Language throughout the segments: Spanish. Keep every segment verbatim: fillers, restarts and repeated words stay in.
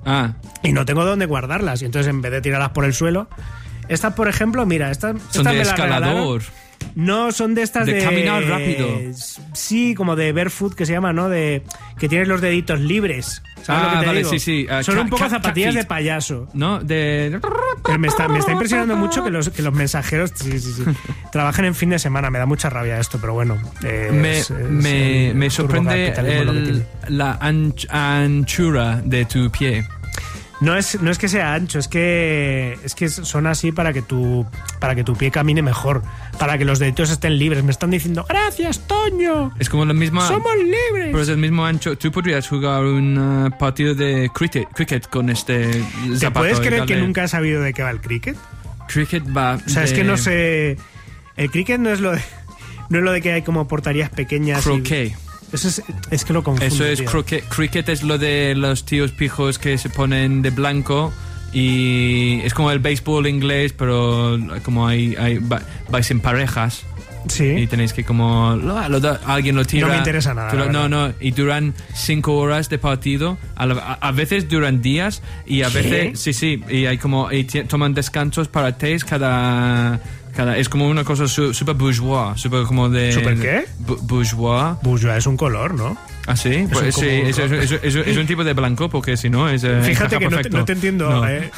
Ah. Y no tengo dónde guardarlas. Y entonces, en vez de tirarlas por el suelo... Estas, por ejemplo, mira, estas, Son estas de me las escalador. regalaron. No, son de estas de... De caminar rápido. Sí, como de barefoot, que se llama, ¿no? De que tienes los deditos libres. ¿Sabes Ah, lo que te vale, digo? sí, sí. Uh, son cat, un poco cat, zapatillas cat de payaso. ¿No? De... Pero me está, me está impresionando mucho que los, que los mensajeros sí, sí, sí, trabajen en fin de semana. Me da mucha rabia esto, pero bueno. Eh, me es, es me, el me sorprende turbocapitalismo lo que el, tiene. la anch, anchura de tu pie. No es, no es que sea ancho, es que es que son así para que tu para que tu pie camine mejor, para que los deditos estén libres. Me están diciendo, gracias, Toño. Es como la misma... Somos libres. Pero es el mismo ancho. Tú podrías jugar un uh, partido de cricket, cricket con este ¿Te zapato. puedes creer darle... que nunca he sabido de qué va el cricket? Cricket va... O sea, de... es que no sé... El cricket no es lo de, no es lo de que hay como porterías pequeñas. Croquet. Y... Eso es, es que lo confundo. Eso es tío. croquet. Cricket es lo de los tíos pijos que se ponen de blanco y es como el béisbol inglés, pero como hay, hay vais en parejas. Sí. Y tenéis que como lo, lo da, alguien lo tira. No me interesa nada. Lo, la no, verdad. no. Y duran cinco horas de partido. A, la, a, a veces duran días y a ¿Qué? veces sí, sí. Y hay como y t- toman descansos para test cada. Cada, es como una cosa su, super bourgeois, super como de... ¿Super qué? Bu- bourgeois. Bourgeois es un color, ¿no? ¿Ah, sí? Pues un sí, como- es, es, es, es, es un tipo de blanco, porque si no es... eh, Fíjate encaja que no te, perfecto. no te entiendo. No. Eh.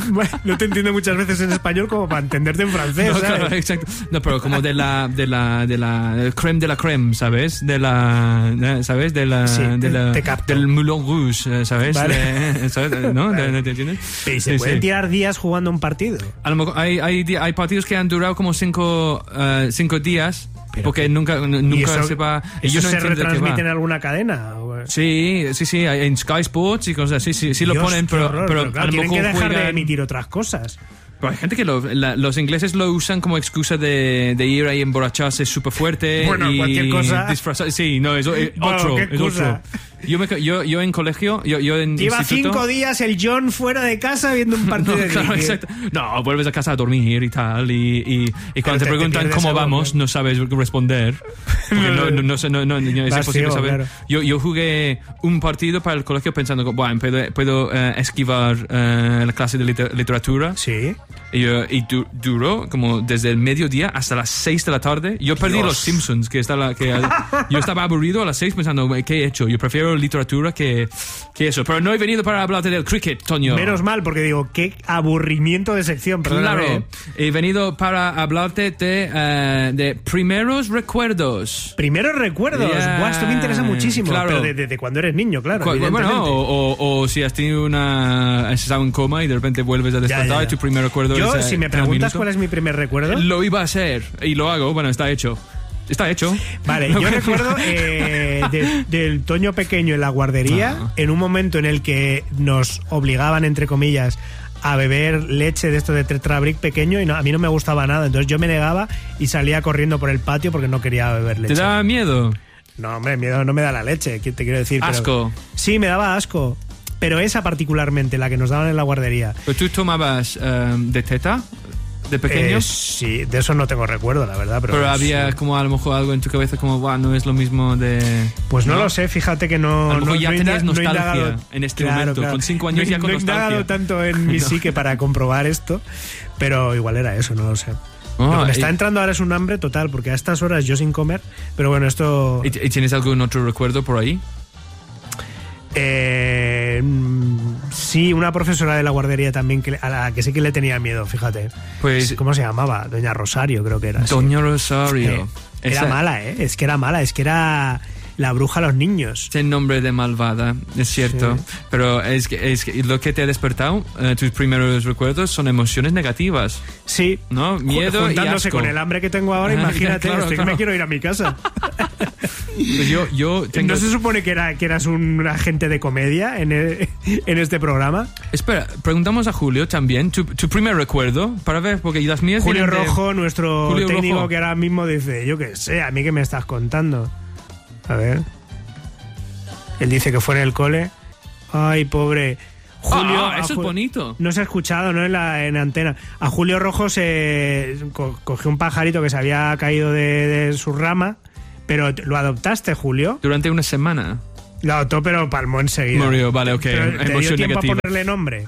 No te entiendo muchas veces en español como para entenderte en francés. No, ¿sabes? claro, exacto. No, pero como de la, de la, de la del crème de la crème, ¿sabes? De la, de- ¿sabes? De la, Sí, de te- la te capto. del Moulin Rouge, ¿sabes? Vale. De- ¿sabes? ¿No? Vale. ¿No te entiendes? ¿Y se Sí, pueden sí. tirar días jugando un partido? A lo mejor hay, hay, di- hay partidos que han durado como cinco, eh, cinco días, Pero porque que- nunca, n- ¿Y nunca eso, se va. y eso yo no se entiendo de qué retransmite en va. alguna cadena? ¿O? Sí, sí, sí, hay- en Sky Sports y cosas así, sí, sí lo Dios, ponen, qué pero, horror, pero, claro, a lo tienen que mejor dejar de juegan- emitir otras cosas. Pero hay gente que lo, la- los ingleses lo usan como excusa de, de ir ahí a emborracharse súper fuerte. Bueno, y cualquier cosa. disfrazar- sí, no, es, es Bueno, otro. qué Es excusa. otro. Yo, me, yo, yo en colegio, yo, yo en Lleva instituto... cinco días el John fuera de casa viendo un partido No, de claro, cricket. exacto. No, vuelves a casa a dormir y tal. Y, y, y cuando te- te, te preguntan pierdes cómo algo, vamos, ¿no? no sabes responder. Porque no, no, no, sé, no, no, no, es Vas imposible ciego, saber. claro. Yo, yo jugué un partido para el colegio pensando que bueno, puedo, puedo eh, esquivar eh, la clase de liter- literatura. Sí. Y, eh, y du- duró como desde el mediodía hasta las seis de la tarde. Yo perdí Dios. los Simpsons, que está la, que yo estaba aburrido a las seis pensando, ¿qué he hecho? Yo prefiero literatura que, que eso. Pero no he venido para hablarte del cricket, Toño. Menos mal, porque digo, qué aburrimiento de sección, perdóname. Claro, he venido para hablarte de, eh, de primeros recuerdos. Primeros recuerdos. Yeah, Buah, esto me interesa muchísimo. claro. Pero desde de, de cuando eres niño, claro. Cu- evidentemente. Bueno, o, o, o si has tenido una... has estado en coma y de repente vuelves a despertar Ya, ya, ya. y tu primer recuerdo Yo, es... eh, si me cada preguntas minuto. cuál es mi primer recuerdo... Lo iba a hacer y lo hago, bueno, está hecho. Está hecho. Vale, yo recuerdo eh, de- del Toño pequeño en la guardería, Ah. en un momento en el que nos obligaban, entre comillas, a beber leche de esto de Tetra Brick pequeño y no, a mí no me gustaba nada. Entonces yo me negaba y salía corriendo por el patio porque no quería beber leche. ¿Te da miedo? No, hombre, miedo no me da la leche, ¿qué te quiero decir? Pero- Asco. Sí, me daba asco. Pero esa particularmente, la que nos daban en la guardería. ¿Pero tú tomabas eh, de teta de pequeño? Eh, sí, de eso no tengo recuerdo, la verdad. Pero, Pero había sí. como a lo mejor algo en tu cabeza como, "Buah, no es lo mismo de... Pues no, lo sé, fíjate que no. A lo mejor no, ya no he tenías inda- no he nostalgia indagado- en este momento, con cinco años no, ya con no he nostalgia. indagado tanto en mi No. psique para comprobar esto, pero igual era eso, no lo sé. Oh, Lo que me está y- entrando ahora es un hambre total, porque a estas horas yo sin comer, pero bueno, esto... ¿Y, y tienes algún otro recuerdo por ahí? Eh, mm, sí, una profesora de la guardería también que, a la que sí que le tenía miedo, fíjate. Pues ¿Cómo se llamaba? Doña Rosario, creo que era. sí. Doña Rosario. Eh, era Esa- mala, ¿eh? Es que era mala, es que era la bruja a los niños. Ese nombre de malvada, es cierto. Sí. Pero es que, es que lo que te ha despertado, eh, tus primeros recuerdos son emociones negativas, Sí. ¿no? Miedo y Juntándose asco. con el hambre que tengo ahora, imagínate, Claro, estoy que claro. me quiero ir a mi casa. Pues yo, yo tengo... ¿No se supone que, era, que eras un agente de comedia en, el- en este programa? Espera, preguntamos a Julio también, tu, tu primer recuerdo, para ver, porque las mías Julio vienen de- Rojo, nuestro Julio técnico Rojo. que ahora mismo dice, yo qué sé, ¿a mí qué me estás contando? A ver. Él dice que fue en el cole. Ay, pobre. Julio, Ah, a eso es Ju- bonito. No se ha escuchado, ¿no? En la en antena. A Julio Rojo se co- cogió un pajarito que se había caído de, de su rama, pero t- lo adoptaste, Julio. Durante una semana. La adoptó, pero palmó enseguida. Murió, vale, ok. Pero, ¿te dio Emoción tiempo negativa. a ponerle nombre?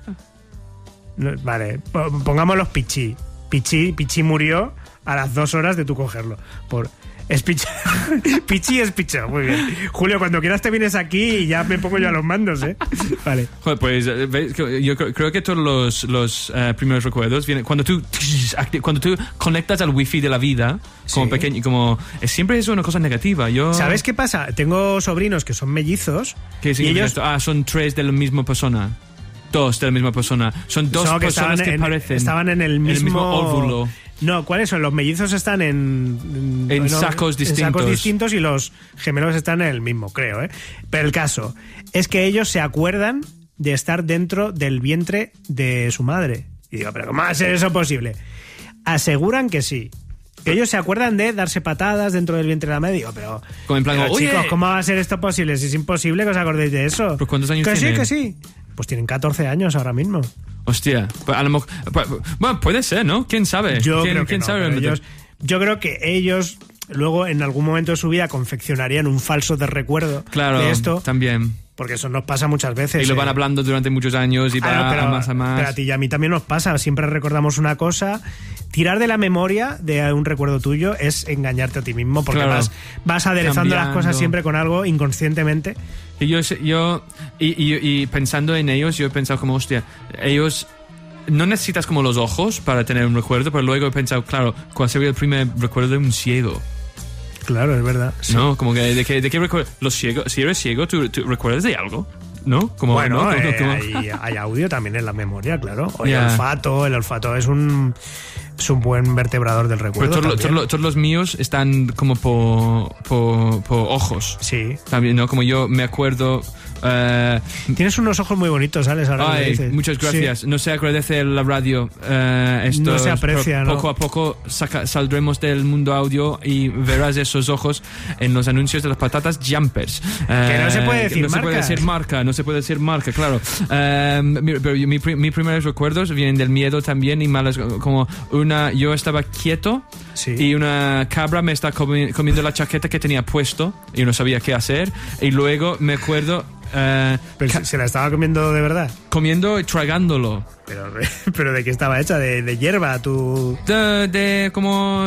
No, vale, po- pongámoslos Pichi. Pichi. Pichi murió a las dos horas de tú cogerlo. Por... Es Pichi. Pichi es Picho, muy bien. Julio, cuando quieras te vienes aquí y ya me pongo yo a los mandos, ¿eh? Vale. Joder, pues eh, veis que yo creo, creo que todos los, los eh, primeros recuerdos vienen cuando tú acti- cuando tú conectas al wifi de la vida como Sí. pequeño, como es, siempre es una cosa negativa. Yo ¿Sabes qué pasa? Tengo sobrinos que son mellizos. ¿Qué y significa ellos esto? Ah, son tres de la misma persona. Dos de la misma persona. Son dos son que personas estaban que en, parecen. estaban en el mismo, mismo óvulo. No, ¿cuáles son? Los mellizos están en... En no, sacos En sacos distintos. distintos y los gemelos están en el mismo, creo, ¿eh? Pero el caso es que ellos se acuerdan de estar dentro del vientre de su madre. Y digo, ¿pero cómo va a ser eso posible? Aseguran que sí. Que ellos se acuerdan de darse patadas dentro del vientre de la madre. Digo, pero, Como en plan, pero oye. chicos, ¿cómo va a ser esto posible? Si es imposible que os acordéis de eso. ¿Pero cuántos años que tienen? sí, que sí. Pues tienen catorce años ahora mismo. Hostia, pues a lo mejor- pues, bueno, puede ser, ¿no? ¿Quién sabe? Yo ¿Quién, creo que quién no, sabe pero realmente? ellos, yo creo que ellos luego en algún momento de su vida confeccionarían un falso de recuerdo Claro, de esto, también. porque eso nos pasa muchas veces. Y lo eh. van hablando durante muchos años y Ah, va no, pero, a más a más. pero a ti y a mí también nos pasa, siempre recordamos una cosa. Tirar de la memoria de un recuerdo tuyo es engañarte a ti mismo, porque Claro. vas, vas aderezando las Cambiando. cosas siempre con algo inconscientemente. Y yo, yo y, y, y pensando en ellos, yo he pensado como, hostia, ellos no necesitas como los ojos para tener un recuerdo, pero luego he pensado, claro, ¿cuál sería el primer recuerdo de un ciego? Claro, es verdad. Sí. ¿No? Como que, ¿de qué, de qué recuerdo? Los ciegos, si eres ciego, ¿tú, tú recuerdas de algo? ¿No? Como, Bueno, ¿no? Como- eh, como- hay, hay audio también en la memoria, claro. O el Ya. olfato, el olfato es un, es un buen vertebrador del Pero recuerdo. todos, los- también. todos los- todos los míos están como por, por, por ojos. Sí. También, ¿no? Como yo me acuerdo... eh, Tienes unos ojos muy bonitos, Alex, ahora que lo Ay, dices. muchas gracias. Sí. No se agradece la radio. eh, esto, No se aprecia, pero ¿no? Poco a poco saca- saldremos del mundo audio y verás esos ojos en los anuncios de las patatas Jumpers. Que no se puede Eh, decir no se puede marca. decir marca, no se puede decir marca, claro. Eh, mi, pero mi, pri- mis primeros recuerdos vienen del miedo también y malas, como una, yo estaba quieto Sí. y una cabra me está comi- comiendo la chaqueta que tenía puesto y no sabía qué hacer y luego me acuerdo eh, Pero ca- se, se la estaba comiendo de verdad. comiendo y tragándolo. Pero, pero ¿de qué estaba hecha? ¿De, de hierba? ¿Tú? De, de como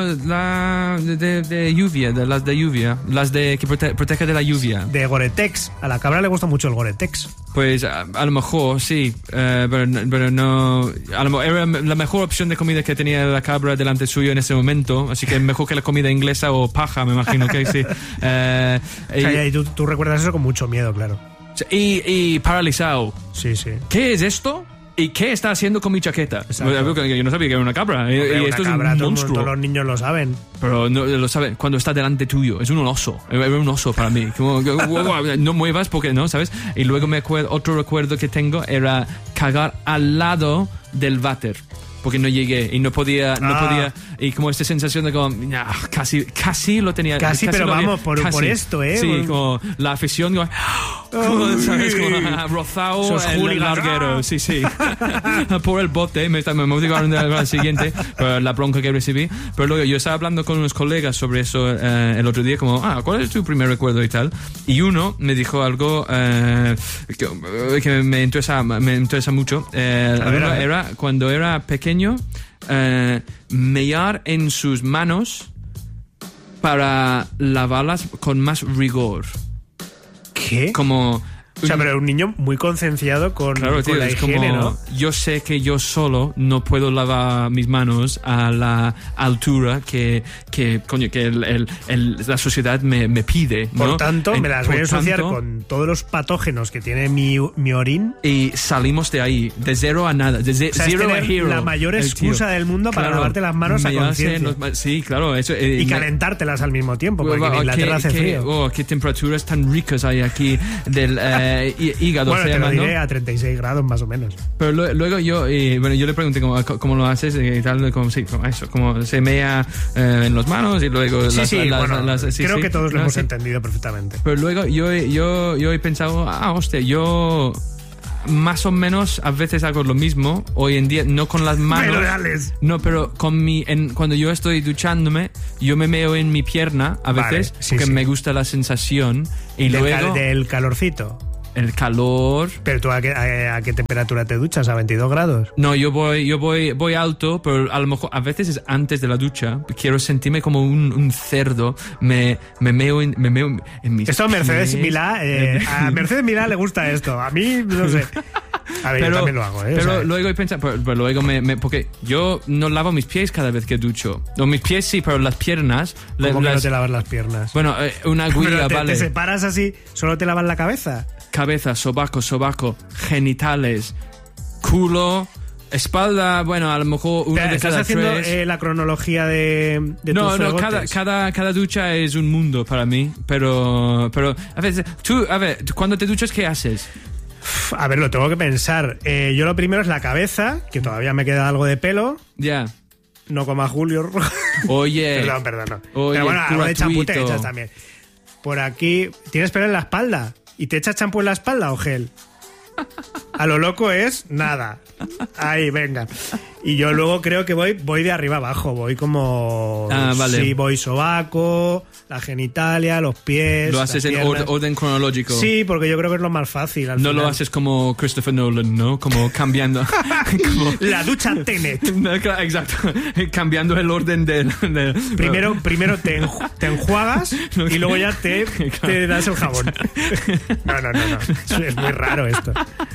la de, de, de lluvia, de las de lluvia, las de que prote- protege de la lluvia. De Gore-Tex. A la cabra le gusta mucho el Gore-Tex. Pues a, a lo mejor sí, eh, pero, no- pero no. A lo mejor era la mejor opción de comida que tenía la cabra delante suyo en ese momento, así que mejor que la comida inglesa o paja, me imagino que sí. Eh, O sea, y tú, tú recuerdas eso con mucho miedo, claro. y, y paralizado. Sí, sí. ¿Qué es esto? ¿Y qué está haciendo con mi chaqueta? Exacto. Yo no sabía que era una cabra. Y, Hombre, y una esto cabra, es todo un el mundo- monstruo. todos los niños lo saben. Pero no lo sabe cuando está delante tuyo. Es un oso. Era un oso para mí. Como, que, guau, guau, no muevas porque no, ¿sabes? Y luego me acuerdo, otro recuerdo que tengo era cagar al lado del váter. Porque no llegué y no podía, no Ah. podía. Y como esta sensación de como, nah, casi, casi lo tenía. Casi, pero lo había- vamos, por- por esto, ¿eh? Sí, Por- como la afición, como, como, ¿sabes? Como rozado Esos el hooligans. larguero. Sí, sí. Por el bote, me, está- me motivaron al siguiente, por la bronca que recibí. Pero luego yo estaba hablando con unos colegas sobre eso eh, el otro día, como, ah, ¿cuál es tu primer recuerdo y tal? Y uno me dijo algo eh, que, que me interesa, me interesa mucho. Eh, A ver, a ver. Era cuando era pequeño, eh, mear en sus manos para lavarlas con más rigor. ¿Qué? Como... O sea, pero un niño muy concienciado con, Claro, con tío, la es higiene, como, ¿no? yo sé que yo solo no puedo lavar mis manos a la altura que, que coño, que el, el- el- la sociedad me, me pide, ¿no? Por tanto, En- me las por voy a ensuciar tanto, con todos los patógenos que tiene mi, mi orín. y salimos de ahí, de cero a nada, de ze- O sea, es zero a tener hero. la mayor el excusa tío. del mundo para Claro, lavarte las manos a me hacen conciencia. los ma- Sí, claro. Eso, eh, Y me- calentártelas al mismo tiempo, porque en Oh, Inglaterra qué- hace qué- frío. Oh, qué temperaturas tan ricas hay aquí del eh, hí- hígado. Bueno, se te lo llama, ¿no? diré a treinta y seis grados más o menos. Pero lo- luego yo, eh, bueno, yo le pregunté cómo, cómo lo haces y tal, como, sí, como eso, como se mea eh, en las manos y luego Sí, las, sí, las- bueno, las- sí, creo sí, que todos lo no, hemos sí. entendido perfectamente. Pero luego yo, yo, yo he pensado, ah, hostia, yo más o menos a veces hago lo mismo hoy en día, no con las manos. Pero dales. No, pero con mi, en, cuando yo estoy duchándome, yo me meo en mi pierna a veces, vale, sí, porque sí. me gusta la sensación. Y del, luego... cal, del calorcito. El calor. ¿Pero tú a qué, a, a qué temperatura te duchas? ¿A veintidós grados? No, yo voy, yo voy, voy alto, pero a lo mejor a veces es antes de la ducha. Quiero sentirme como un, un cerdo. Me, me meo en, me meo en mis Esto a Mercedes pies. Milá, eh, a Mercedes Milá le gusta esto. A mí, no sé. A ver, pero, yo también lo hago, ¿eh? Pero o sea, luego he pensado, pero, pero luego me, me, porque yo no lavo mis pies cada vez que ducho. No, mis pies sí, pero las piernas. ¿Cómo las, que no te lavas las piernas? Bueno, eh, una agüilla, pero te, vale. te separas así, solo te lavas la cabeza. Cabeza, sobaco, sobaco, genitales, culo, espalda, bueno, a lo mejor uno Pero, de ¿estás cada haciendo tres. eh, la cronología de, de No, tus no, fregotes? cada, cada, cada ducha es un mundo para mí, pero, pero a veces, tú, a ver, cuando te duchas, ¿qué haces? A ver, lo tengo que pensar. Eh, yo lo primero es la cabeza, que todavía me queda algo de pelo. Ya. No como a Julio. Oye. Perdón, perdón, no. Oye, Pero bueno, algo de champú te gratuito. echas también. Por aquí, ¿tienes pelo en la espalda? ¿Y te echas champú en la espalda o gel? A lo loco es nada. Ahí, venga. Y yo luego creo que voy voy de arriba abajo. Voy como... Ah, vale. Sí, voy sobaco, la genitalia, los pies. Lo haces las en piernas. orden, orden cronológico. Sí, porque yo creo que es lo más fácil. Al No final. lo haces como Christopher Nolan, ¿no? Como cambiando. como, La ducha Tenet. No, claro, exacto. Cambiando el orden del. del- Primero, primero te, enju- te enjuagas y luego ya te, te das el jabón. No, no, no, no. Es, es muy raro esto.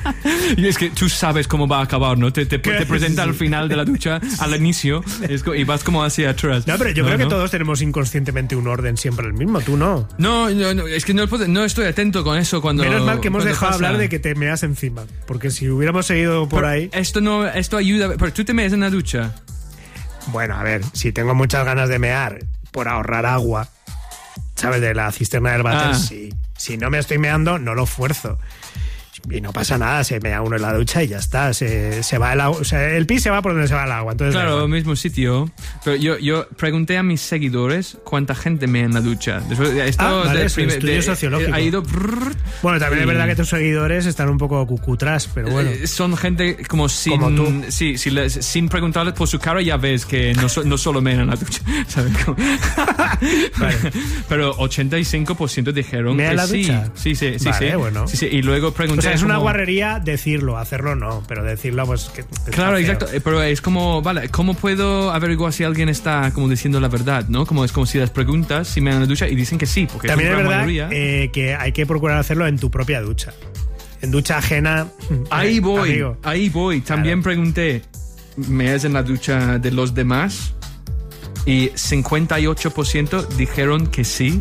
Y es que tú sabes cómo va a acabar, ¿no? Te, te, te presenta al final de la ducha, al inicio, es co- y vas como hacia atrás. No, pero yo no, creo que no. todos tenemos inconscientemente un orden siempre el mismo. Tú no. No, no, no, es que no, puedo- no estoy atento con eso cuando. Menos mal que hemos cuando dejado pasa. hablar de que te meas encima. Porque si hubiéramos seguido por Pero ahí... Esto no, esto ayuda. Pero tú te metes en la ducha. Bueno, a ver, si tengo muchas ganas de mear por ahorrar agua, ¿sabes? De la cisterna del váter, Ah. sí. Si no me estoy meando, no lo fuerzo. Y no pasa nada, se mea uno en la ducha y ya está. Se, se va el agua, o sea, el pis se va por donde se va el agua. Entonces, da Claro, igual. mismo sitio. Pero yo, yo pregunté a mis seguidores cuánta gente mea en la ducha. Después, esto Ah, vale, de es un primer- estudio de- sociológico. Ha ido. brrr, Bueno, también y- es verdad que tus seguidores están un poco cucutras, pero bueno. Eh, Son gente como sin. Como tú. Sí, si les- sin preguntarles por su cara, ya ves que no, so- no solo mean en la ducha. ¿Sabes cómo? Vale. Pero ochenta y cinco por ciento dijeron ¿Mea que en la sí. ducha? Sí, sí, sí. Vale, sí. bueno. Sí, sí. Y luego pregunté. O sea, es una como- guarrería decirlo, hacerlo no, pero decirlo pues que está Claro, feo. exacto. Eh, Pero es como, vale, ¿cómo puedo averiguar si alguien está como diciendo la verdad, no? Como es como si las preguntas si me dan la ducha y dicen que sí, porque También es es una verdad mayoría. eh, que hay que procurar hacerlo en tu propia ducha. En ducha ajena. Ahí eh, voy, amigo. ahí voy. También Claro. pregunté, ¿me es en la ducha de los demás? Y cincuenta y ocho por ciento dijeron que sí,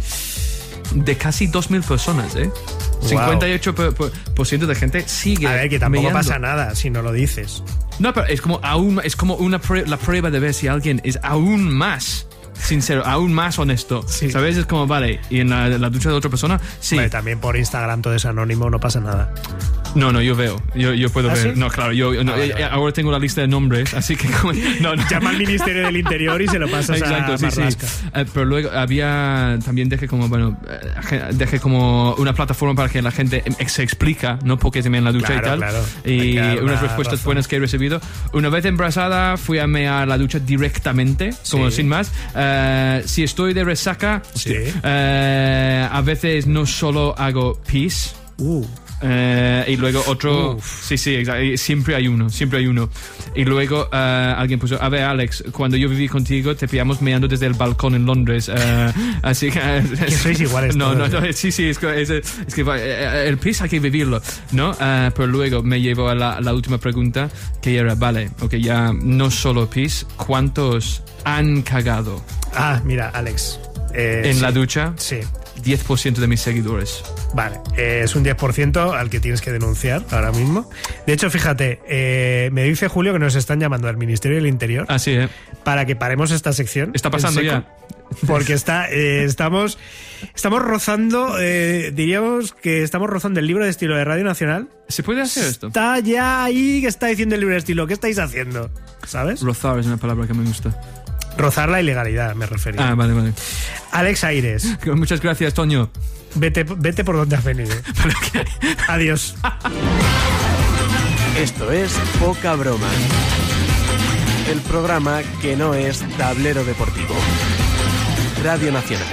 de casi dos mil personas, ¿eh? Wow. cincuenta y ocho por ciento de gente sigue. A ver, que tampoco meando. pasa nada si no lo dices. No, pero es como aún es como una prue- la prueba de ver si alguien es aún más sincero, aún más honesto. Sí. ¿Sabes? Es como, vale, y en la, la ducha de otra persona, sí. Hombre, también por Instagram todo es anónimo, no pasa nada. No, no, yo veo. Yo, yo puedo ¿Ah, ver. sí? No, claro, yo, yo- no, Ah, vale, eh, vale. ahora tengo la lista de nombres, así que como- no, no. Llama al Ministerio del Interior y se lo pasas Exacto, a sí, sí. Marlaska. Eh, pero luego había también dejé como bueno eh, ge- dejé como una plataforma para que la gente em- se explica, no porque se mea en la ducha Claro, y tal. claro. Y Hay que dar unas una respuestas razón. buenas que he recibido. Una vez embarazada fui a mear la ducha directamente, como Sí. sin más. Eh, si estoy de resaca, hostia, Sí. eh, a veces no solo hago pis. Uh, Eh, y luego otro. Uf. Sí, sí, exacto. Y siempre hay uno, siempre hay uno. Y luego eh, alguien puso: a ver, Alex, cuando yo viví contigo te pillamos meando desde el balcón en Londres. eh, así que. Que sois iguales No, no, todos, no, sí, sí, es que, es, es que eh, el pis hay que vivirlo, ¿no? Eh, pero luego me llevo a la, la última pregunta, que era: vale, ok, ya no solo pis, ¿cuántos han cagado ah, mira, Alex. eh, en sí, la ducha? Sí. diez por ciento de mis seguidores. Vale, eh, es un diez por ciento al que tienes que denunciar ahora mismo. De hecho, fíjate, eh, me dice Julio que nos están llamando al Ministerio del Interior Así, ¿eh? para que paremos esta sección. Está en pasando seco, ya. Porque está, eh, estamos, estamos rozando, eh, diríamos que estamos rozando el libro de estilo de Radio Nacional. ¿Se puede hacer esto? Está ya ahí que está diciendo el libro de estilo. ¿Qué estáis haciendo? ¿Sabes? Rozar es una palabra que me gusta. Rozar la ilegalidad, me refería. Ah, vale, vale. Alex Aires, Muchas gracias, Toño. vete, vete por donde has venido. Pero que- Adiós. Esto es Poca Broma, el programa que no es tablero deportivo. Radio Nacional.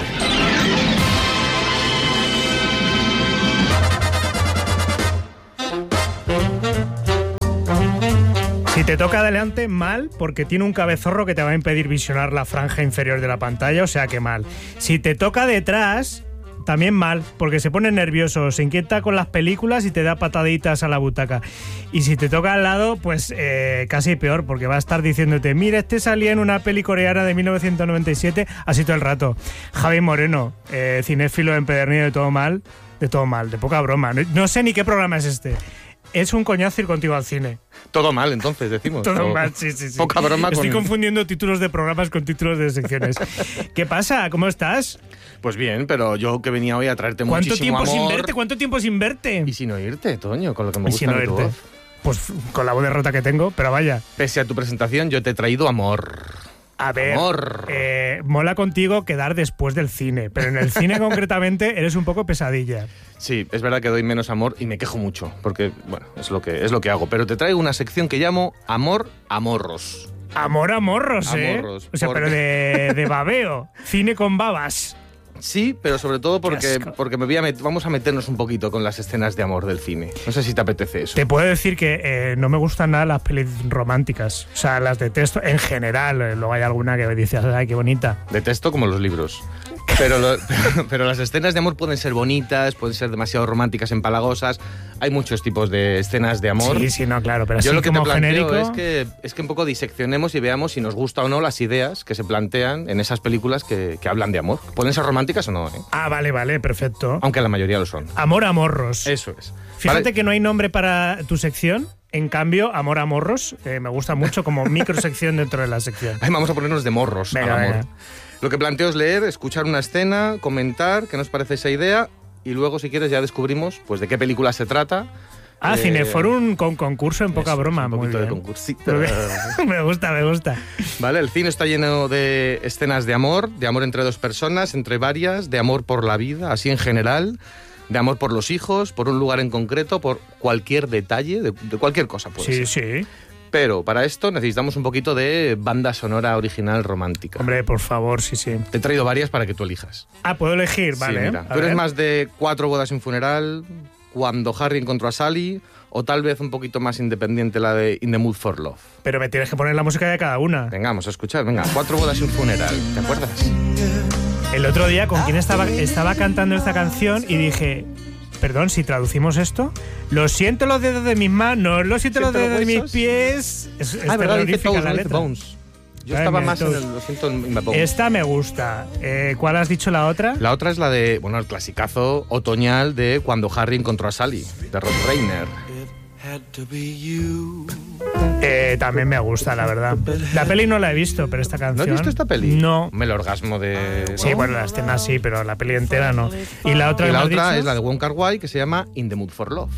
Si te toca adelante, mal, porque tiene un cabezorro que te va a impedir visionar la franja inferior de la pantalla, o sea que mal. Si te toca detrás, también mal, porque se pone nervioso, se inquieta con las películas y te da pataditas a la butaca. Y si te toca al lado, pues eh, casi peor, porque va a estar diciéndote, mira, este salía en una peli coreana de mil novecientos noventa y siete, así todo el rato. Javi Moreno, eh, cinéfilo empedernido de todo mal, de todo mal, de poca broma. No, no sé ni qué programa es este. Es un coñazo ir contigo al cine. Todo mal, entonces, decimos. Todo o... mal, sí, sí, sí. Poca broma. Estoy con... confundiendo títulos de programas con títulos de secciones. ¿Qué pasa? ¿Cómo estás? Pues bien, pero yo que venía hoy a traerte ¿Cuánto muchísimo amor... ¿Cuánto tiempo sin verte? ¿Cuánto tiempo sin verte? Y sin oírte, Toño, con lo que me y gusta sin de tu oírte. voz. Pues con la voz de rota que tengo, pero vaya. Pese a tu presentación, yo te he traído amor. A ver, Amor. Eh, mola contigo quedar después del cine, pero en el cine concretamente eres un poco pesadilla. Sí, es verdad que doy menos amor y me quejo mucho, porque, bueno, es lo que, es lo que hago. Pero te traigo una sección que llamo Amor a Morros. Amor a morros, ¿eh? Morros, o sea, porque... pero de, de babeo. Cine con babas. Sí, pero sobre todo porque, asco. porque me voy a met- vamos a meternos un poquito con las escenas de amor del cine. No sé si te apetece eso. Te puedo decir que eh, no me gustan nada las pelis románticas. O sea, las detesto en general. Eh, luego hay alguna que me dices, ay, qué bonita. Detesto como los libros. Pero, lo, pero, pero las escenas de amor pueden ser bonitas, pueden ser demasiado románticas, empalagosas. Hay muchos tipos de escenas de amor. Sí, sí, no, claro, pero Yo así lo que como te planteo genérico... es que, es que un poco diseccionemos y veamos si nos gusta o no las ideas que se plantean en esas películas que, que hablan de amor. Pueden ser románticas o no, ¿eh? Ah, vale, vale, perfecto. Aunque la mayoría lo son. Amor a morros. Eso es. Fíjate Vale. que no hay nombre para tu sección. En cambio, Amor a morros eh, me gusta mucho como microsección dentro de la sección. Ay, vamos a ponernos de morros Venga, al amor. venga. Lo que planteo es leer, escuchar una escena, comentar qué nos parece esa idea y luego, si quieres, ya descubrimos pues de qué película se trata. Ah, Eh, Cineforum con concurso en poca eso, broma. un Muy poquito de bien. concursito. Me gusta, me gusta. Vale, el cine está lleno de escenas de amor, de amor entre dos personas, entre varias, de amor por la vida, así en general, de amor por los hijos, por un lugar en concreto, por cualquier detalle, de, de cualquier cosa puede Sí, ser. sí. Pero para esto necesitamos un poquito de banda sonora original romántica. Hombre, por favor, sí, sí. Te he traído varias para que tú elijas. Ah, puedo elegir, Sí, vale. mira, A tú eres ver. más de Cuatro bodas y un funeral, Cuando Harry encontró a Sally, o tal vez un poquito más independiente la de In the Mood for Love. Pero me tienes que poner la música de cada una. Venga, vamos a escuchar. Venga, Cuatro bodas y un funeral. ¿Te acuerdas? El otro día, ¿con quién estaba, estaba cantando esta canción? Y dije, perdón, si traducimos esto, lo siento los dedos de mis manos, lo siento los ¿Siento los dedos de mis huesos? pies. Es, es Ah, verdad, dice terrorífica Toes, la no dice letra. Bones. Yo Ay, estaba me más en toes. el, lo siento, en my bones. Esta me gusta. Eh, ¿Cuál has dicho la otra? La otra es la de, bueno, el clasicazo otoñal de Cuando Harry encontró a Sally, de Rod Reiner. Eh, también me gusta, la verdad. La peli no la he visto, pero esta ¿No canción... has visto esta peli? No. El orgasmo de... Sí, bueno, la escena sí, pero la peli entera no. Y la otra, Y que la me has otra dicho, es la de Wong Kar-wai, que se llama In the Mood for Love.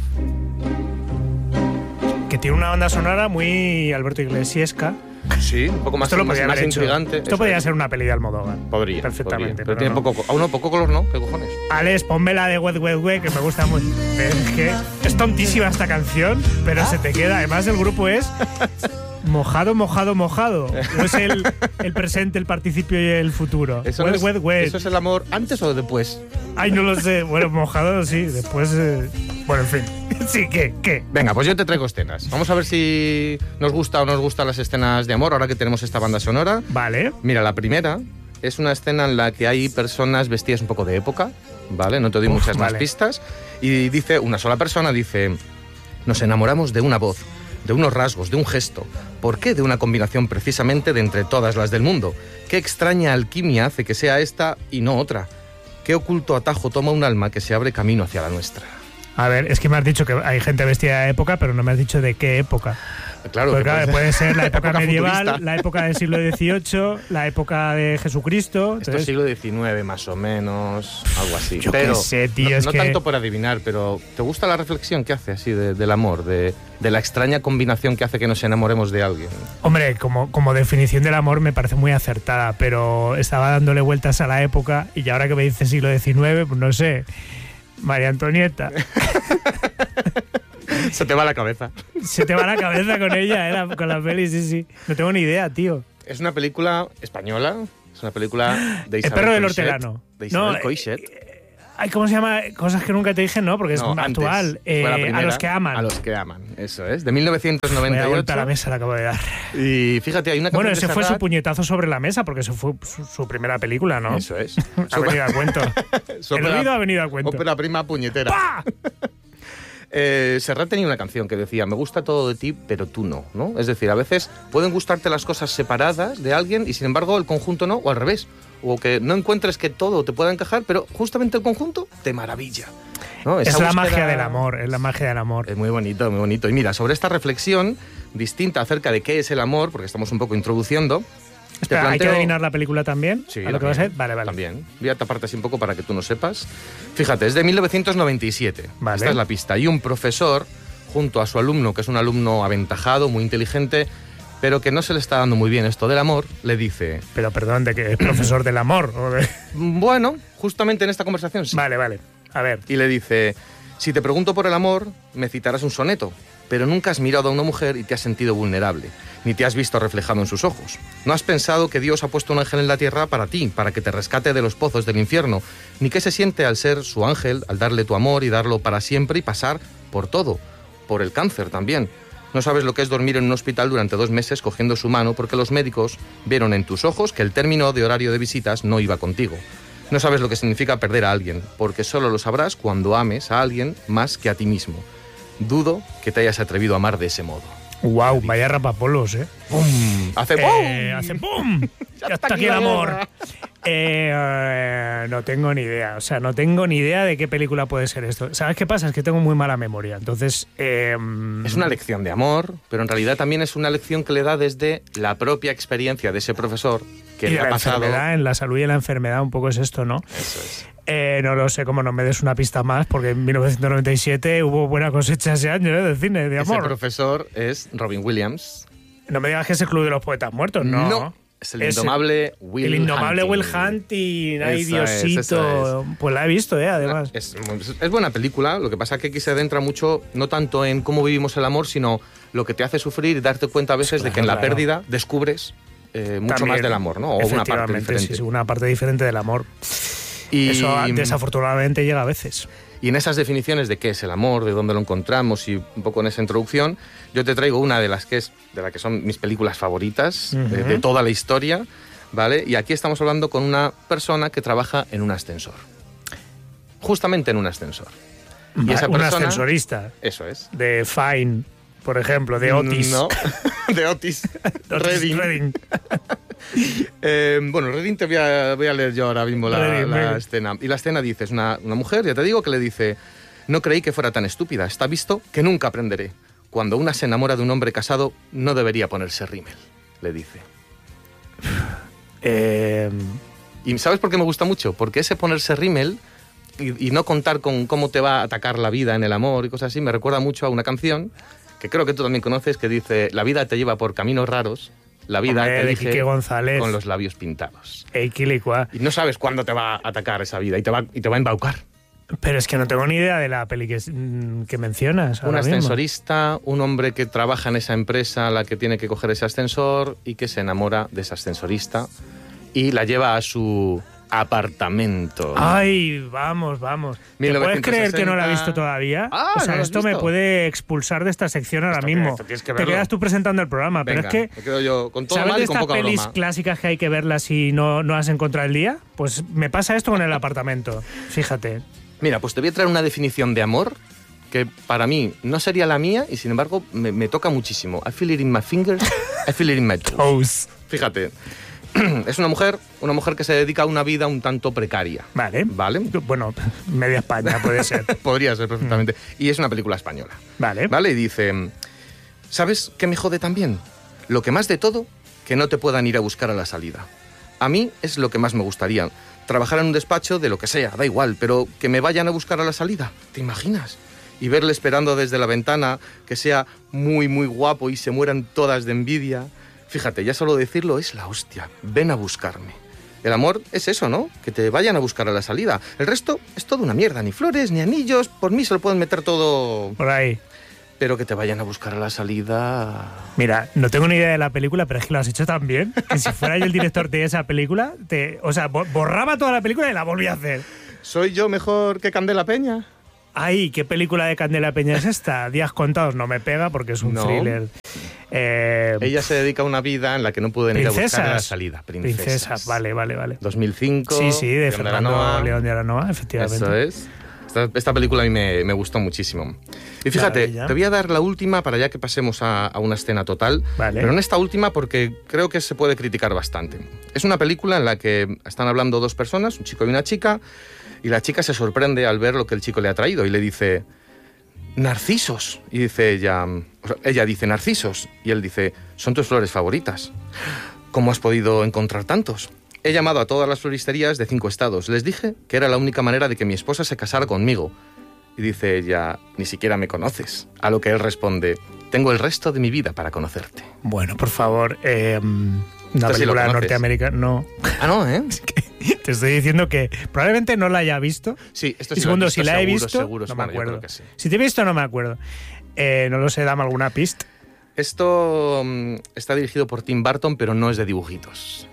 que tiene una banda sonora muy Alberto Iglesiesca. Sí, un poco más, Esto lo más, podía más haber hecho. intrigante. Esto Eso podría es. ser una peli de Almodóvar. Podría, Perfectamente. podría. Pero, tiene no. poco... Aún no, poco color no, ¿qué cojones? Alex, ponme la de Wet Wet Wet, que me gusta mucho. Es que es tontísima esta canción, pero se te queda. Además, el grupo es mojado, mojado, mojado. No es el, el presente, el participio y el futuro. Eso, Wet no es, Wet Wet. ¿Eso es el amor antes o después? Ay, no lo sé. Bueno, mojado sí. Después. Eh... Bueno, en fin. Sí, ¿qué? ¿Qué? Venga, pues yo te traigo escenas. Vamos a ver si nos gusta o nos gustan las escenas de amor ahora que tenemos esta banda sonora. Vale. Mira, la primera es una escena en la que hay personas vestidas un poco de época, ¿vale? No te doy Uf, muchas más vale. pistas. Y dice, una sola persona dice, nos enamoramos de una voz, de unos rasgos, de un gesto. ¿Por qué de una combinación precisamente de entre todas las del mundo? ¿Qué extraña alquimia hace que sea esta y no otra? ¿Qué oculto atajo toma un alma que se abre camino hacia la nuestra? A ver, es que me has dicho que hay gente vestida de época, pero no me has dicho de qué época. Claro, Porque, que claro, puede puede ser la época, época medieval, futurista. la época del siglo dieciocho, la época de Jesucristo. Esto es Entonces, siglo diecinueve, más o menos, algo así. Yo qué pero sé, tío, no, es no que- tanto por adivinar, pero ¿te gusta la reflexión que hace así de- del amor, de, de la extraña combinación que hace que nos enamoremos de alguien? hombre, como, como definición del amor me parece muy acertada, pero estaba dándole vueltas a la época y ahora que me dice siglo diecinueve, pues no sé, María Antonieta. Se te va la cabeza. Se te va la cabeza con ella, ¿eh? La- con la peli, sí, sí. No tengo ni idea, tío. Es una película española, es una película de El Isabel perro del Coixet, hortelano. De Isabel No, Coixet. Ay, ¿cómo se llama? Cosas que nunca te dije, no, porque es No, antes, actual. fue la Eh, primera, a los que aman. A los que aman, eso es. De mil Vaya novecientos noventa y vuelta a la ocho. mesa la acabo de dar. Y fíjate, hay una canción Bueno, de ese fue su Serrat. puñetazo sobre la mesa, porque eso fue su, su primera película, ¿no? Eso es. Ha venido al cuento. Su El ópera- oído ha venido al cuento. Ópera prima puñetera. ¡Pah! Eh, Serrat tenía una canción que decía, me gusta todo de ti, pero tú no, ¿no? Es decir, a veces pueden gustarte las cosas separadas de alguien y sin embargo el conjunto no, o al revés. O que no encuentres que todo te pueda encajar, pero justamente el conjunto te maravilla, ¿no? Es Esa la búsqueda- magia del amor, es la magia del amor. Es muy bonito, muy bonito. Y mira, sobre esta reflexión distinta acerca de qué es el amor, porque estamos un poco introduciendo. te Espera, ¿hay que planteo- adivinar la película también? Sí, ¿A lo que va a también, ser? Vale, vale. También. Voy a taparte así un poco para que tú no sepas. Fíjate, es de mil novecientos noventa y siete. Vale. Esta es la pista. Y un profesor, junto a su alumno, que es un alumno aventajado, muy inteligente, pero que no se le está dando muy bien esto del amor, le dice, Pero perdón, ¿de que es profesor del amor? o de- bueno, justamente en esta conversación sí. Vale, vale. A ver. Y le dice, si te pregunto por el amor, me citarás un soneto, pero nunca has mirado a una mujer y te has sentido vulnerable, ni te has visto reflejado en sus ojos. No has pensado que Dios ha puesto un ángel en la tierra para ti, para que te rescate de los pozos del infierno, ni qué se siente al ser su ángel, al darle tu amor y darlo para siempre y pasar por todo, por el cáncer también. No sabes lo que es dormir en un hospital durante dos meses cogiendo su mano porque los médicos vieron en tus ojos que el término de horario de visitas no iba contigo. No sabes lo que significa perder a alguien, porque solo lo sabrás cuando ames a alguien más que a ti mismo. Dudo que te hayas atrevido a amar de ese modo. Wow, vaya rapapolos, ¿eh? Hace Eh, ¡pum! hace ¡pum! Ya está aquí el la amor. guerra. Eh, eh, no tengo ni idea. O sea, no tengo ni idea de qué película puede ser esto. ¿Sabes qué pasa? Es que tengo muy mala memoria. Entonces. Eh, Es una lección de amor, pero en realidad también es una lección que le da desde la propia experiencia de ese profesor que y le de ha la pasado. enfermedad, en la salud y en la enfermedad, un poco es esto, ¿no? Eso es. Eh, no lo sé, como no me des una pista más, porque en mil novecientos noventa y siete hubo buena cosecha ese año, ¿eh? De cine, de Ese amor. profesor es Robin Williams. No me digas que es el Club de los Poetas Muertos, ¿no? es el indomable Will El indomable Hunting. Will Hunting, ay Eso es, Diosito. eso Pues la he visto, ¿eh? Además. Es, es buena película, lo que pasa es que aquí se adentra mucho, no tanto en cómo vivimos el amor, sino lo que te hace sufrir y darte cuenta a veces de que en la Claro. pérdida descubres eh, mucho También, más del amor, ¿no? O una parte efectivamente, diferente. sí, sí, una parte diferente del amor. Y, Eso desafortunadamente llega a veces. y en esas definiciones de qué es el amor, de dónde lo encontramos y un poco en esa introducción, yo te traigo una de las que es de la que son mis películas favoritas Ujú. de, de toda la historia, ¿vale? Y aquí estamos hablando con una persona que trabaja en un ascensor. Justamente en un ascensor. Y esa Un persona- ascensorista Eso es. de Fine, por ejemplo, de Otis. No, de Otis. Otis Redding. Redding. Eh, bueno, Redding te voy a, voy a leer yo ahora mismo la, Redding, la venga. escena. Y la escena dice, es una, una mujer, ya te digo, que le dice, no creí que fuera tan estúpida, está visto que nunca aprenderé. Cuando una se enamora de un hombre casado, no debería ponerse rímel, le dice. Eh, ¿Y sabes por qué me gusta mucho? Porque ese ponerse rímel y, y no contar con cómo te va a atacar la vida en el amor y cosas así, me recuerda mucho a una canción que creo que tú también conoces, que dice, la vida te lleva por caminos raros, la vida Hombre, te de elige Quique González. con los labios pintados. ey, quilicua. Y no sabes cuándo te va a atacar esa vida y te va, y te va a embaucar. Pero es que no tengo ni idea de la peli que, mm, que mencionas. Un ahora mismo. ascensorista, un hombre que trabaja en esa empresa a la que tiene que coger ese ascensor y que se enamora de ese ascensorista y la lleva a su apartamento. Ay, vamos, vamos. ¿Te puedes creer que no la he visto todavía? Ah, o sea, ¿no la has esto me visto? puede expulsar de esta sección ahora Esto que- mismo. esto tienes que Te verlo. quedas tú presentando el programa, Venga, pero es que me quedo yo con todo ¿sabes mal de y con estas poca pelis broma. clásicas que hay que verlas si no, no has encontrado el día? Pues me pasa esto con el apartamento. Fíjate. Mira, pues te voy a traer una definición de amor que para mí no sería la mía y sin embargo me, me toca muchísimo. I feel it in my fingers, I feel it in my toes. Toes. Fíjate, es una mujer, una mujer que se dedica a una vida un tanto precaria. Vale. ¿Vale? Bueno, media España puede ser. Podría ser perfectamente. Y es una película española. Vale. ¿Vale? Y dice, ¿sabes qué me jode también? Lo que más de todo, que no te puedan ir a buscar a la salida. A mí es lo que más me gustaría. Trabajar en un despacho de lo que sea, da igual, pero que me vayan a buscar a la salida. ¿Te imaginas? Y verle esperando desde la ventana, que sea muy, muy guapo y se mueran todas de envidia. Fíjate, ya solo decirlo es la hostia. Ven a buscarme. El amor es eso, ¿no? Que te vayan a buscar a la salida. El resto es toda una mierda. Ni flores, ni anillos. Por mí se lo pueden meter todo... Por ahí. pero que te vayan a buscar a la salida... Mira, no tengo ni idea de la película, pero es que lo has hecho tan bien que si fuera yo el director de esa película, te, o sea, borraba toda la película y la volvía a hacer. ¿Soy yo mejor que Candela Peña? Ay, ¿qué película de Candela Peña es esta? Días contados no me pega porque es un No. thriller. Eh, Ella se dedica a una vida en la que no pueden ir a buscar a la salida. Princesas. Princesas, vale, vale, vale. dos mil cinco. Sí, sí, de León Fernando Aranoa. León de Aranoa, efectivamente. Eso es. Esta, esta película a mí me, me gustó muchísimo. Y fíjate, Maravilla. te voy a dar la última para ya que pasemos a, a una escena total. Vale. Pero en esta última porque creo que se puede criticar bastante. Es una película en la que están hablando dos personas, un chico y una chica, y la chica se sorprende al ver lo que el chico le ha traído y le dice... Narcisos. Y dice ella, o sea, ella dice narcisos. Y él dice, son tus flores favoritas. ¿Cómo has podido encontrar tantos? He llamado a todas las floristerías de cinco estados. Les dije que era la única manera de que mi esposa se casara conmigo. Y dice ella, ni siquiera me conoces. A lo que él responde, tengo el resto de mi vida para conocerte. Bueno, por favor, eh, una Esta sí lo película conoces. norteamericana, no. Ah, no, ¿eh? Te estoy diciendo que probablemente no la haya visto. Sí, esto Y sí lo segundo, has visto, si la he seguro, visto, seguro, no me bueno, yo acuerdo. creo que sí. Si te he visto, no me acuerdo. Eh, no lo sé, dame alguna pista. Esto mm, está dirigido por Tim Burton, pero no es de dibujitos.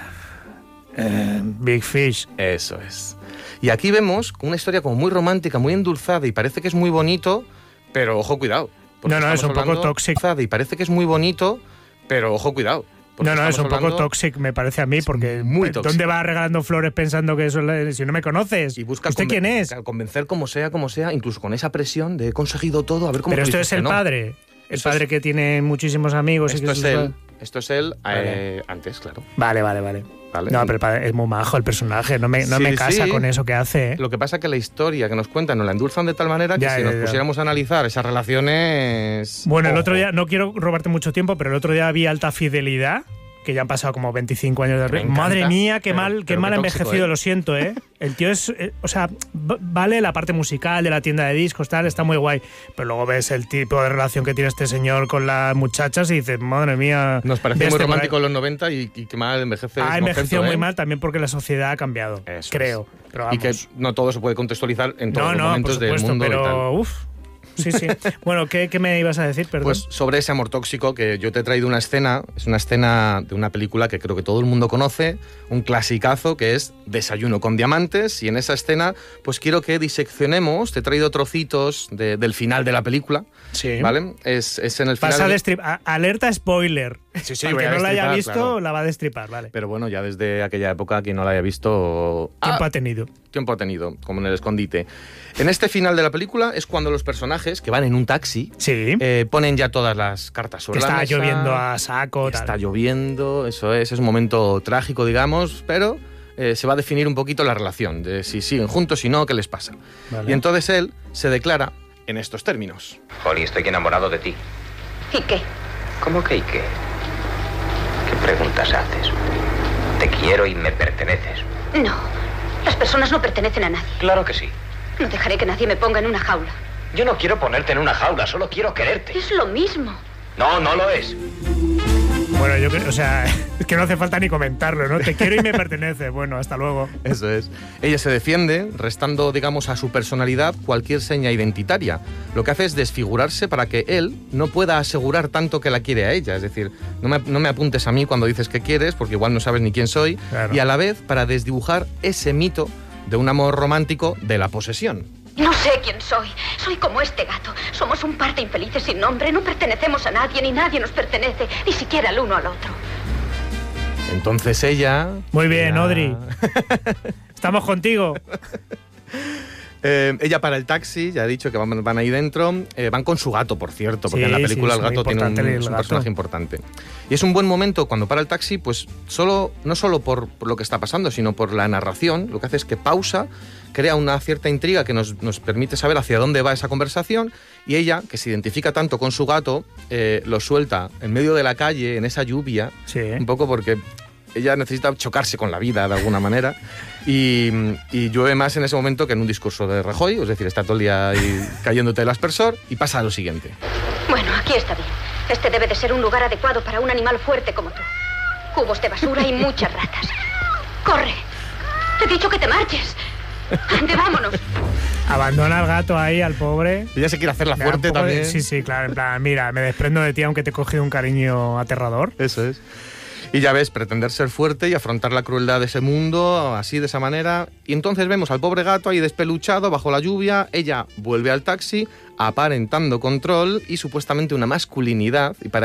Eh, Big Fish. Eso es. Y aquí vemos una historia como muy romántica, muy endulzada y parece que es muy bonito, pero ojo, cuidado. porque No, no, estamos es un poco hablando- tóxico. Y parece que es muy bonito, pero ojo, cuidado. porque No, no, es estamos un poco hablando- tóxico, me parece a mí, porque muy ¿dónde tóxico. vas regalando flores pensando que eso es la- si no me conoces? Y busca ¿Usted conven- quién es? Convencer como sea, como sea, incluso con esa presión de he conseguido todo, a ver cómo Pero tú esto dices es que el no. padre. El Eso padre es- que tiene muchísimos amigos. y Esto que es sus- él, esto es él Vale. eh, antes, claro. Vale, vale, vale. Vale. No, pero el padre es muy majo el personaje. No me, no Sí, me casa sí. con eso que hace. ¿eh? Lo que pasa es que la historia que nos cuentan nos la endulzan de tal manera que Ya, si ya, nos ya. pusiéramos a analizar esas relaciones... Bueno, el ojo. otro día, no quiero robarte mucho tiempo, pero el otro día vi Alta Fidelidad, que ya han pasado como veinticinco años de... Me encanta, Madre mía, qué pero- mal, qué pero mal qué envejecido, tóxico, ¿eh? lo siento, ¿eh? El tío es... eh, o sea, v- vale la parte musical de la tienda de discos, tal, está muy guay, pero luego ves el tipo de relación que tiene este señor con las muchachas y dices, madre mía... Nos parecía de muy este por ahí. romántico en los noventa y, y qué mal envejece. Ha ese envejecido concepto, muy ¿eh? mal también porque la sociedad ha cambiado, Eso creo. es. Pero Y que vamos. no todo se puede contextualizar en todos No, los no, por momentos del supuesto, mundo y tal. pero... Uf, sí, sí. Bueno, ¿qué, ¿qué me ibas a decir? Perdón. Pues sobre ese amor tóxico, que yo te he traído una escena, es una escena de una película que creo que todo el mundo conoce, un clasicazo que es Desayuno con diamantes, y en esa escena pues quiero que diseccionemos, te he traído trocitos de- del final de la película, sí. ¿vale? Es, es en el final... Pasa a de- destripar. Alerta spoiler. Sí, sí, Al voy que a no la haya destripar, visto, claro. la va a destripar, vale. Pero bueno, ya desde aquella época, quien no la haya visto... Tiempo ¡ah! ha tenido. Tiempo ha tenido, como en el escondite. En este final de la película es cuando los personajes, que van en un taxi, Sí. eh, ponen ya todas las cartas sobre que la está mesa. lloviendo a saco. Está tal. lloviendo, eso es, es un momento trágico, digamos, pero eh, se va a definir un poquito la relación, de si siguen juntos, si no, qué les pasa. Vale. Y entonces él se declara en estos términos. Holly, estoy enamorado de ti. ¿Y qué? ¿Cómo que y qué? ¿Qué preguntas haces? Te quiero y me perteneces. No. Las personas no pertenecen a nadie. Claro que sí. No dejaré que nadie me ponga en una jaula. Yo no quiero ponerte en una jaula, solo quiero quererte. Es lo mismo. No, no lo es. Bueno, yo creo, o sea, es que no hace falta ni comentarlo, ¿no? Te quiero y me pertenece. Bueno, hasta luego. Eso es. Ella se defiende, restando, digamos, a su personalidad cualquier seña identitaria. Lo que hace es desfigurarse para que él no pueda asegurar tanto que la quiere a ella. Es decir, no me, no me apuntes a mí cuando dices que quieres, porque igual no sabes ni quién soy. Claro. Y a la vez para desdibujar ese mito de un amor romántico de la posesión. No sé quién soy. Soy como este gato. Somos un par de infelices sin nombre. No pertenecemos a nadie, ni nadie nos pertenece, ni siquiera el uno al otro. Entonces ella... Muy bien, ya- Audrey. Estamos contigo. Eh, ella para el taxi, ya ha dicho que van, van ahí dentro, eh, van con su gato, por cierto, porque Sí, en la sí, película es el muy gato tiene un, importante el es un gato. personaje importante. Y es un buen momento cuando para el taxi, pues solo, no solo por, por lo que está pasando, sino por la narración, lo que hace es que pausa, crea una cierta intriga que nos, nos permite saber hacia dónde va esa conversación, y ella, que se identifica tanto con su gato, eh, lo suelta en medio de la calle, en esa lluvia, Sí. un poco porque ella necesita chocarse con la vida de alguna manera y, y llueve más en ese momento que en un discurso de Rajoy, es decir, está todo el día ahí cayéndote el aspersor y pasa a lo siguiente. Bueno, aquí está bien. Este debe de ser un lugar adecuado para un animal fuerte como tú. Cubos de basura y muchas ratas. ¡Corre! Te he dicho que te marches. ¡Ande, vámonos! Abandona al gato ahí, al pobre. Ella se quiere hacer la Le da un fuerte poco de- también. Sí, sí, claro. En plan, mira, me desprendo de ti aunque te he cogido un cariño aterrador. Eso es. Y ya ves, pretender ser fuerte y afrontar la crueldad de ese mundo, así, de esa manera. Y entonces vemos al pobre gato ahí despeluchado bajo la lluvia. Ella vuelve al taxi, aparentando control y supuestamente una masculinidad. Y para